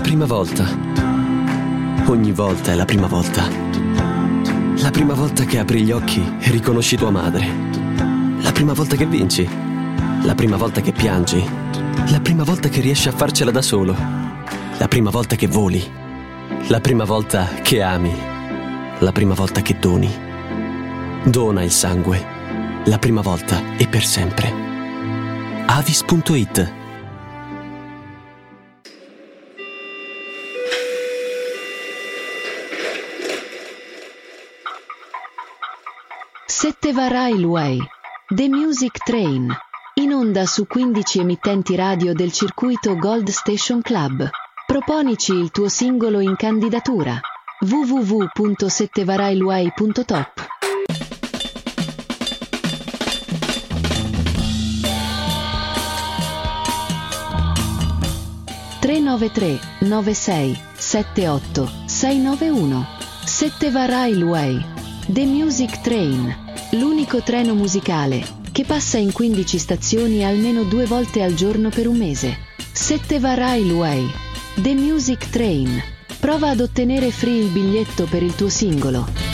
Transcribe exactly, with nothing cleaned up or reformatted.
prima volta. Ogni volta è la prima volta. La prima volta che apri gli occhi e riconosci tua madre. La prima volta che vinci. La prima volta che piangi. La prima volta che riesci a farcela da solo. La prima volta che voli. La prima volta che ami. La prima volta che doni. Dona il sangue. La prima volta e per sempre. Avis punto it. Setteva Railway, The Music Train, in onda su quindici emittenti radio del circuito Gold Station Club. Proponici il tuo singolo in candidatura. w w w punto settevarailway punto top. tre nove tre nove sei sette otto sei nove uno. Setteva Railway, The Music Train, l'unico treno musicale che passa in quindici stazioni almeno due volte al giorno per un mese. Setteva Railway, The Music Train. Prova ad ottenere free il biglietto per il tuo singolo.